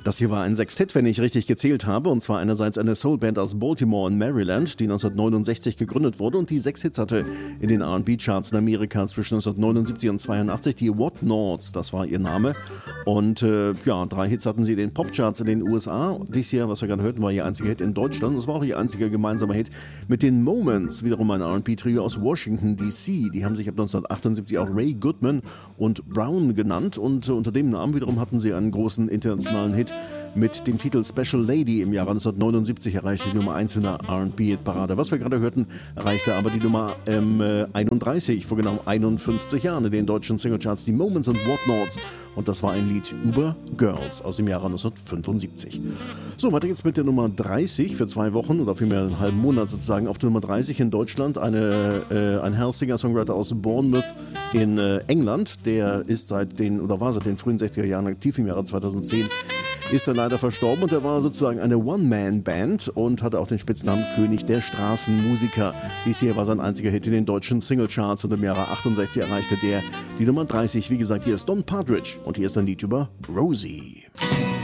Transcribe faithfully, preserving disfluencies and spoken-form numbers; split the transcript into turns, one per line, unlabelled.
Das hier war ein Sextett, wenn ich richtig gezählt habe, und zwar einerseits eine Soulband aus Baltimore in Maryland, die neunzehnhundertneunundsechzig gegründet wurde und die sechs Hits hatte in den R und B-Charts in Amerika zwischen neunzehnhundertneunundsiebzig und zweiundachtzig. Die Whatnots, das war ihr Name. Und äh, ja, drei Hits hatten sie in den Popcharts in den U S A. Dies hier, was wir gerade hörten, war ihr einziger Hit in Deutschland. Es war auch ihr einziger gemeinsamer Hit mit den Moments, wiederum ein R und B-Trio aus Washington D C. Die haben sich ab neunzehnhundertachtundsiebzig auch Ray Goodman und Brown genannt und äh, unter dem Namen wiederum hatten sie einen großen internationalen Hit mit dem Titel Special Lady im Jahre neunzehnhundertneunundsiebzig, erreichte die Nummer eins in der R und B-Parade. Was wir gerade hörten, erreichte aber die Nummer ähm, einunddreißig, vor genau einundfünfzig Jahren in den deutschen Singlecharts, die Moments und Whatnots. Und das war ein Lied über Girls aus dem Jahre neunzehnhundertfünfundsiebzig. So, weiter geht's mit der Nummer dreißig für zwei Wochen oder vielmehr einen halben Monat sozusagen. Auf der Nummer dreißig in Deutschland eine, äh, ein Herr Singer-Songwriter aus Bournemouth in äh, England. Der ist seit den, oder war seit den frühen sechziger Jahren aktiv, im Jahre zweitausendzehn. Ist er leider verstorben und er war sozusagen eine One-Man-Band und hatte auch den Spitznamen König der Straßenmusiker. Dies hier war sein einziger Hit in den deutschen Singlecharts und im Jahre achtundsechzig erreichte der die Nummer dreißig. Wie gesagt, hier ist Don Partridge und hier ist ein Lied über Rosie.